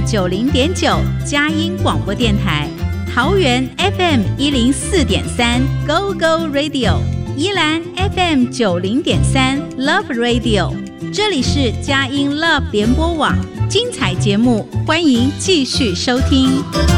90.9佳音广播电台，桃园 FM 104.3 Go Go Radio， 宜兰 FM 90.3 Love Radio。这里是佳音 Love 联播网，精彩节目，欢迎继续收听。